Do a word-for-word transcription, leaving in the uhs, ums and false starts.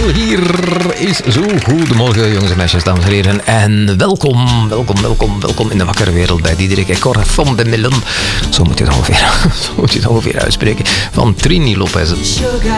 Hier is zo. Goedemorgen, jongens en meisjes, dames en heren. En welkom, welkom, welkom, welkom in de wakkere wereld bij Diederik en Cor van de Melon. Zo moet je het ongeveer, zo moet je het ongeveer uitspreken. Van Trini Lopez.